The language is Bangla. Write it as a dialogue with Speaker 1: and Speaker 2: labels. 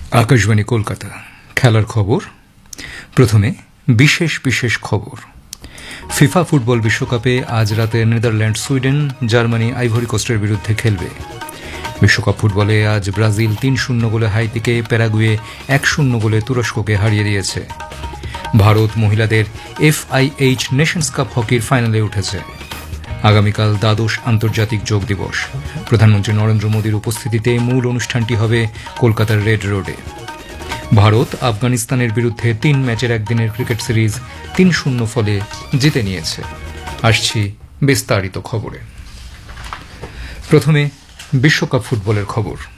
Speaker 1: আকাশবাণী কলকাতা খেলার খবর। প্রথমে বিশেষ বিশেষ খবর। ফিফা ফুটবল বিশ্বকাপে আজ রাতে নেদারল্যান্ড, সুইডেন, জার্মানি, আইভরি কোস্টের বিরুদ্ধে খেলবে। বিশ্বকাপ ফুটবলে আজ ব্রাজিল ৩-০ গোলে হাইতিকে, প্যারাগুয়ে ১-০ গোলে তুরস্ককে হারিয়ে দিয়েছে। ভারত মহিলাদের FIH নেশনস কাপ হকির ফাইনালে উঠেছে। আগামীকাল দ্বাদশ আন্তর্জাতিক যোগ দিবস। প্রধানমন্ত্রী নরেন্দ্র মোদীর উপস্থিতিতে মূল অনুষ্ঠানটি হবে কলকাতার রেড রোডে। ভারত আফগানিস্তানের বিরুদ্ধে ৩ ম্যাচের একদিনের ক্রিকেট সিরিজ ৩-০ ফলে জিতে নিয়েছে। আসছি বিস্তারিত খবরে। প্রথমে বিশ্বকাপ ফুটবলের খবর।